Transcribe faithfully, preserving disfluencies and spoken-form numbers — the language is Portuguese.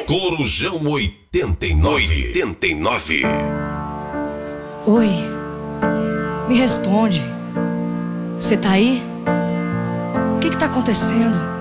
Corujão oitenta e nove. oitenta e nove. Oi, me responde. Você tá aí? O que que tá acontecendo?